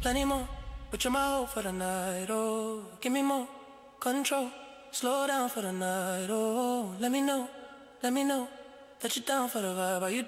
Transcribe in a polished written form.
plenty more. But you're my hope for the night, oh. Give me more control. Slow down for the night, oh. Let me know that you're down for the vibe. Are you